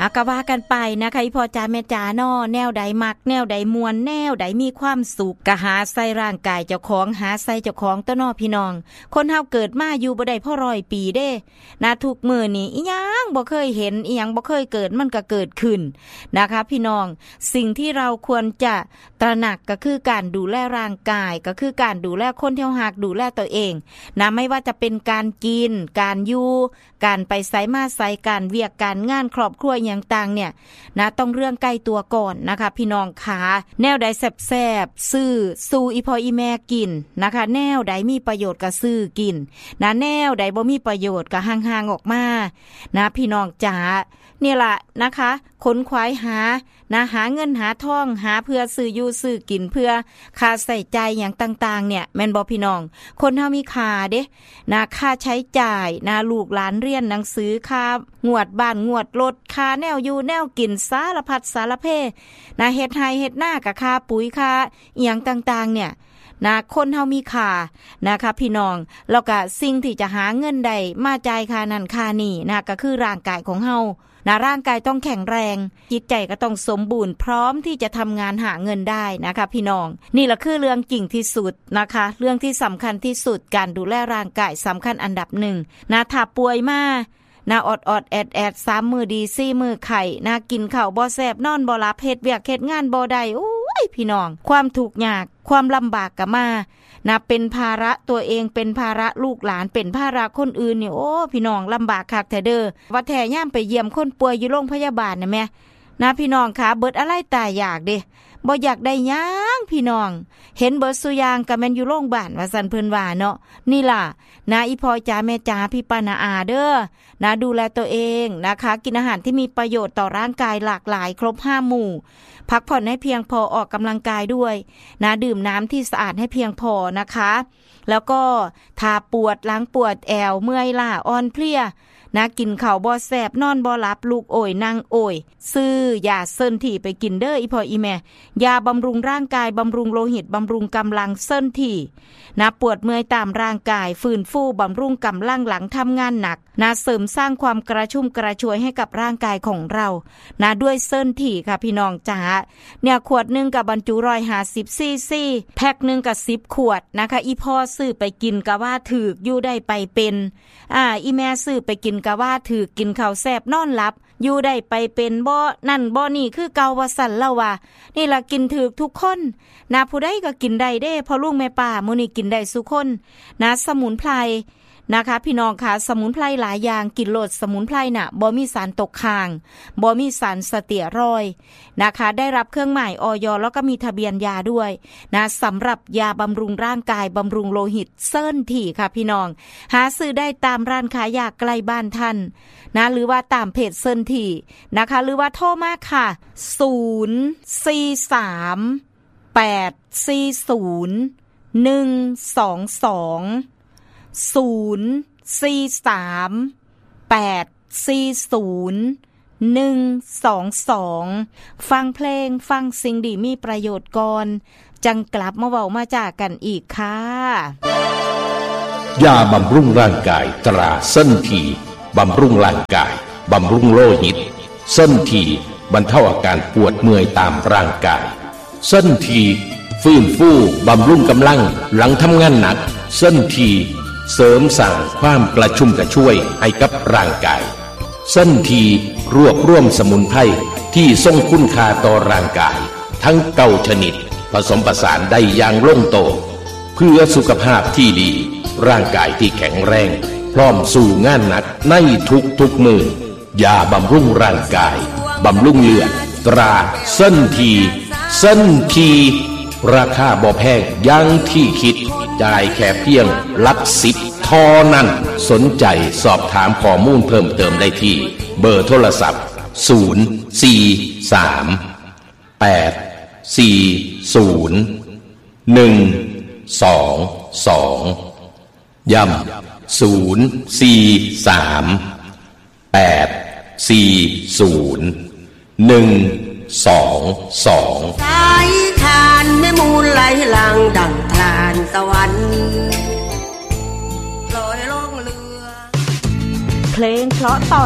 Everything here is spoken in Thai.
ก็ว่ากันไปนะคะพ่อจ๋าแม่จ๋าน้อแนวใดมักแนวใดมวนแนวใดมีความสุขก็หาใส่ร่างกายเจ้าของหาใส่เจ้าของต้นน้อพี่น้องคนเฮาเกิดมาอยู่บ่ได้พอ100 ปีเด้นะทุกมื้อนี้อีหยังบ่เคยเห็นอีหยังบ่เคยเกิดมันก็เกิดขึ้นนะคะพี่น้องสิ่งที่เราควรจะตระหนักก็คือการดูแลร่างกายก็คือการดูแลคนที่หักดูแลตัวเองนะไม่ว่าจะเป็นการกินการอยู่การไปไสมาไสการเวียกการงานครอบครัวอย่างต่างเนี่ยนะต้องเรื่องใกล้ตัวก่อนนะคะพี่น้องขาแนวใดแซ่บๆซื้อสู่อีพ่ออีแม่กินนะคะแนวใดมีประโยชน์ก็ซื้อกินนะแนวใดบ่มีประโยชน์ก็ห่างๆออกมานะพี่น้องจ๋านี่ล่ะนะคะค้นคว้าหาเงินหาทองหาเพื่อซื้ออยู่ซื้อกินเพื่อค่าใช้จ่ายอย่างต่างๆเนี่ยแม่นบ่พี่น้องคนเฮามีค่าเด้นะค่าใช้จ่ายนะลูกหลานเรียนหนังสือค่างวดบ้านงวดรถค่าแนวอยู่แนวกินสารพัดสารเพนะเฮ็ดไร่เฮ็ดนาก็ค่าปุ๋ยค่าอีหยังต่างๆเนี่ยนะคนเฮามีค่านะคะพี่น้องแล้วก็สิ่งที่จะหาเงินได้มาจ่ายค่านั้นค่านี้นะก็คือร่างกายของเฮานะร่างกายต้องแข็งแรงจิตใจก็ต้องสมบูรณ์พร้อมที่จะทำงานหาเงินได้นะคะพี่น้องนี่แหละคือเรื่องจริงที่สุดนะคะเรื่องที่สำคัญที่สุดการดูแลร่างกายสำคัญอันดับหนึ่งนะถ้าป่วยมานะอดแอด3 มื้อดี4 มื้อไข้นะกินข้าวบ่แซ่บนอนบ่หลับเฮ็ดเวียกเฮ็ดงานบ่ได้โอ้ยพี่น้องความทุกข์ยากความลำบากก็มานะเป็นภาระตัวเองเป็นภาระลูกหลานเป็นภาระคนอื่นนี่โอ้พี่น้องลำบากคักแท้เด้อว่าแท้ย่ามไปเยี่ยมคนป่วยอยู่โรงพยาบาลน่ะแม่นะพี่น้องคะเบิดอะไรตายอยากเด้บ่อยากได้หยังพี่น้องเห็นเบิดสุยางก็แม่นอยู่โรงพยาบาลว่าซั่นเพิ่นว่าเนาะนี่ล่ะนะอีพ่อจ๋าแม่จ๋าพี่ป้าน้าอาเด้อนะดูแลตัวเองนะคะกินอาหารที่มีประโยชน์ต่อร่างกายหลากหลายครบ5 หมู่พักผ่อนให้เพียงพอออกกำลังกายด้วยนะดื่มน้ำที่สะอาดให้เพียงพอนะคะแล้วก็ถ้าปวดหลังปวดแอวเมื่อยล้าอ่อนเพลียนะกินข้าวบ่แซ่บนอนบ่หลับลูกโอยนั่งโอยซื้อยาเซินที่ไปกินเด้ออีพ่ออีแม่ยาบำรุงร่างกายบำรุงโลหิตบำรุงกำลังเซินที่นะปวดเมื่อยตามร่างกายฟื้นฟูบำรุงกำลังหลังทำงานหนักนะเสริมสร้างความกระชุ่มกระชวยให้กับร่างกายของเรานะด้วยเซินที่ค่ะพี่น้องจ๋าเนี่ยขวดนึงกับบรรจุ150 ซีซีแพ็คนึงกับ10 ขวดนะคะอีพ่อซื้อไปกินก็ว่าถูกอยู่ได้ไปเป็นอีแม่ซื้อไปกินก็ว่าถูกกินข้าวแซ่บนอนหลับอยู่ได้ไปเป็นบ่นั่นบ่นี่คือเก่าว่าสั่นแล้วว่านี่ล่ะกินถูกทุกคนนะผู้ใดก็กินได้เด้พอลูกแม่ป้ามื้อนี้กินได้ทุกคนนะสมุนไพรนะคะพี่น้องค่ะสมุนไพรหลายอย่างกินโลดสมุนไพรน่ะบ่มีสารตกค้างบ่มีสารสเตียรอยด์นะคะได้รับเครื่องหมายอย.แล้วก็มีทะเบียนยาด้วยนะสำหรับยาบำรุงร่างกายบำรุงโลหิตเซิ้นถี่ค่ะพี่น้องหาซื้อได้ตามร้านขายยาใกล้บ้านท่านนะหรือว่าตามเพจเซิ้นถี่นะคะหรือว่าโทรมาค่ะฟังเพลงฟังสิ่งดีมีประโยชน์ก่อนจังกลับมาเว้ามาจากกันอีกค่ะยาบำรุงร่างกายตราเส้นทีบำรุงร่างกายบำรุงโลหิตเส้นทีบรรเทาอาการปวดเมื่อยตามร่างกายเส้นทีฟื้นฟูบำรุงกำลังหลังทำงานหนักเส้นทีเสริมสร้างความกระชุ่มกระชวยให้กับร่างกายเส้นทีรวบรวมสมุนไพรที่ทรงคุณค่าต่อร่างกายทั้ง9 ชนิดผสมผสานได้อย่างลงตัวเพื่อสุขภาพที่ดีร่างกายที่แข็งแรงพร้อมสู่งานหนักในทุกมือยาบำรุงร่างกายบำรุงเลือดตราเส้นทีราคาบ่แพงอย่างที่คิดจ่ายแค่เพียงหลัก10 เท่านั้นสนใจสอบถามข้อมูลเพิ่มเติมได้ที่เบอร์โทรศัพท์0438012ย้ำ0438012 สายทานแม่มูลไหลหลังดังทานสวรรค์ลอยล่องเรือเพลงเพราะต่อ